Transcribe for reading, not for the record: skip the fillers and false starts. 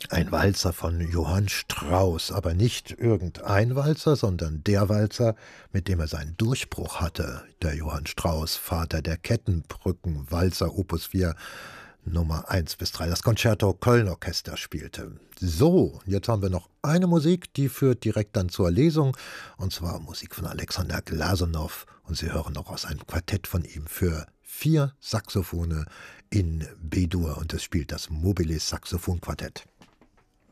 Ein Walzer von Johann Strauss, aber nicht irgendein Walzer, sondern der Walzer, mit dem er seinen Durchbruch hatte. Der Johann Strauss, Vater der Kettenbrücken, Walzer Opus 4, Nummer 1 bis 3, das Concerto Köln Orchester spielte. So, jetzt haben wir noch eine Musik, die führt direkt dann zur Lesung, und zwar Musik von Alexander Glasunow, und Sie hören noch aus einem Quartett von ihm für 4 Saxophone in B-Dur, und es spielt das Mobilis Saxophonquartett.